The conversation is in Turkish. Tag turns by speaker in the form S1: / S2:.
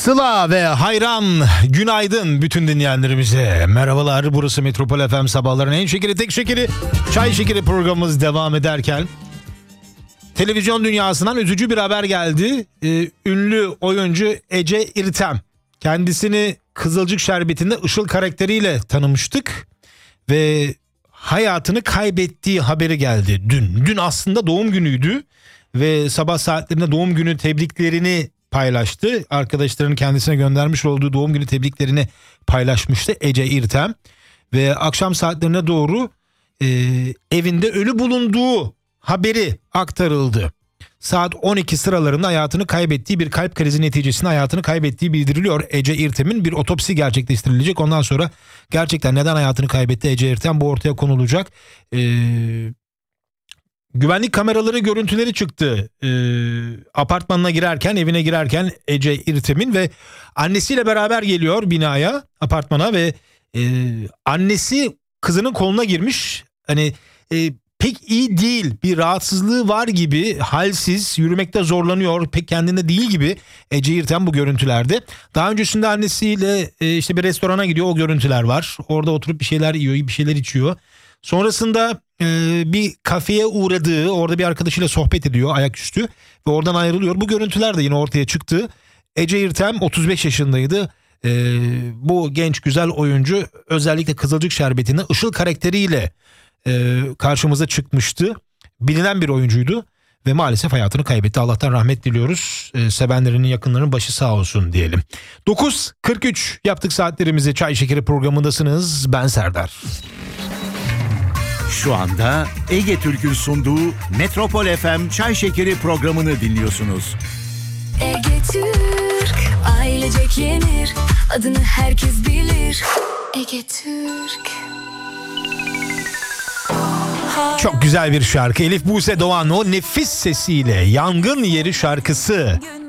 S1: Sıla ve hayran günaydın bütün dinleyenlerimize. Merhabalar, burası Metropol FM, sabahların en şekeri tek şekeri Çay Şekeri programımız devam ederken televizyon dünyasından üzücü bir haber geldi. Ünlü oyuncu Ece İrtem, kendisini Kızılcık Şerbeti'nde Işıl karakteriyle tanımıştık ve hayatını kaybettiği haberi geldi dün. Dün aslında doğum günüydü ve sabah saatlerinde doğum günü tebriklerini paylaştı. Arkadaşlarının kendisine göndermiş olduğu doğum günü tebriklerini paylaşmıştı Ece İrtem. Ve akşam saatlerine doğru evinde ölü bulunduğu haberi aktarıldı. Saat 12 sıralarında hayatını kaybettiği, bir kalp krizi neticesinde hayatını kaybettiği bildiriliyor. Ece İrtem'in bir otopsi gerçekleştirilecek. Ondan sonra gerçekten neden hayatını kaybetti Ece İrtem, bu ortaya konulacak. Güvenlik kameraları görüntüleri çıktı. Apartmanına girerken, evine girerken Ece İrtem'in ve annesiyle beraber geliyor binaya, apartmana ve annesi kızının koluna girmiş. Hani pek iyi değil, bir rahatsızlığı var gibi, halsiz, yürümekte zorlanıyor, pek kendinde değil gibi Ece İrtem bu görüntülerde. Daha öncesinde annesiyle işte bir restorana gidiyor, o görüntüler var. Orada oturup bir şeyler yiyor, bir şeyler içiyor. Sonrasında bir kafeye uğradığı, orada bir arkadaşıyla sohbet ediyor ayaküstü ve oradan ayrılıyor. Bu görüntüler de yine ortaya çıktı. Ece İrtem 35 yaşındaydı. Bu genç güzel oyuncu özellikle Kızılcık Şerbeti'nde Işıl karakteriyle karşımıza çıkmıştı. Bilinen bir oyuncuydu ve maalesef hayatını kaybetti. Allah'tan rahmet diliyoruz. Sevenlerinin, yakınlarının başı sağ olsun diyelim. 9.43 yaptık saatlerimizi. Çay Şekeri programındasınız. Ben Serdar.
S2: Şu anda Ege Türk'ün sunduğu Metropol FM Çay Şekeri programını dinliyorsunuz.
S3: Ege Türk, ailecek yenir, adını herkes bilir. Ege Türk.
S1: Çok güzel bir şarkı. Elif Buse Doğan o nefis sesiyle Yangın Yeri şarkısı